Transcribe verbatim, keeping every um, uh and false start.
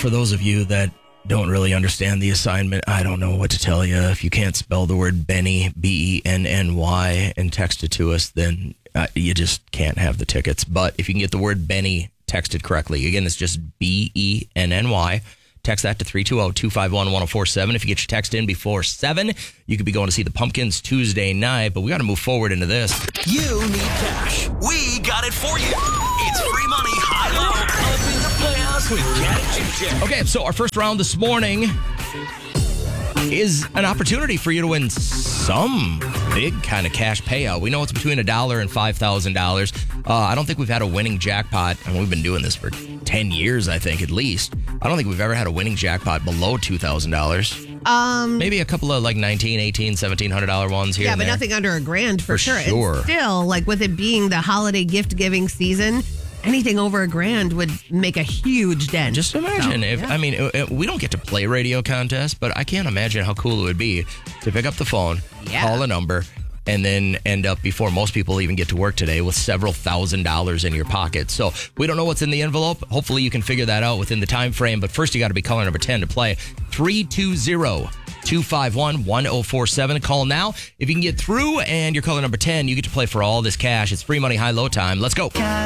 for those of you that don't really understand the assignment, I don't know what to tell you. If you can't spell the word Benny, B E N N Y, and text it to us, then uh, you just can't have the tickets. But if you can get the word Benny texted correctly, again, it's just B E N N Y. Text that to three two zero, two five one, one zero four seven. If you get your text in before seven, you could be going to see the Pumpkins Tuesday night. But we got to move forward into this. You need cash. We got it for you. It's free money, high-low. Up in the playoffs with Cat and Jim Jim. Okay, so our first round this morning is an opportunity for you to win some big kind of cash payout. We know it's between a dollar and five thousand dollars. Uh, I don't think we've had a winning jackpot, and we've been doing this for ten years, I think, at least. I don't think we've ever had a winning jackpot below two thousand dollars. Um, Maybe a couple of like nineteen, eighteen, seventeen hundred dollar ones here yeah, and but there. nothing under a grand for, For sure. sure. And still, like with it being the holiday gift giving season, anything over a grand would make a huge dent. Just imagine So, if, yeah. I mean, it, it- we don't get to play radio contests, but I can't imagine how cool it would be to pick up the phone, Yeah. call a number, and then end up before most people even get to work today with several thousand dollars in your pocket. So we don't know what's in the envelope. Hopefully you can figure that out within the time frame. But first you got to be caller number ten to play. three two zero, two five one, one zero four seven. Call now. If you can get through and you're caller number ten, you get to play for all this cash. It's free money, high-low time. Let's go.